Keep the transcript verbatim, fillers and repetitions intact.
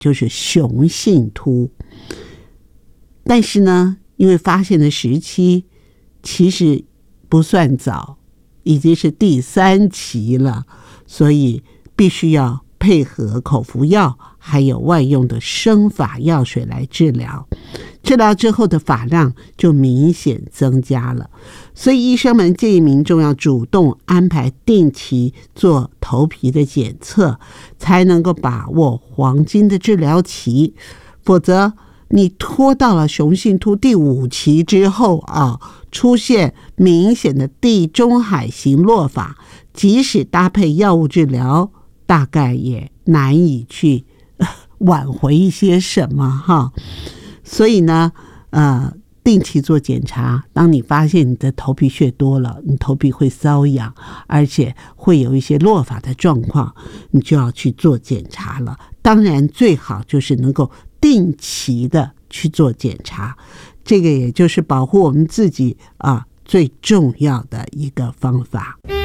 就是雄性秃。但是呢，因为发现的时期其实不算早，已经是第三期了，所以必须要配合口服药还有外用的生发药水来治疗。治疗之后的发量就明显增加了，所以医生们建议民众要主动安排定期做头皮的检测，才能够把握黄金的治疗期。否则你拖到了雄性秃第五期之后啊，出现明显的地中海型落发，即使搭配药物治疗，大概也难以去挽回一些什么哈。所以呢，呃，定期做检查，当你发现你的头皮屑多了，你头皮会瘙痒，而且会有一些落发的状况，你就要去做检查了。当然最好就是能够定期的去做检查，这个也就是保护我们自己啊最重要的一个方法。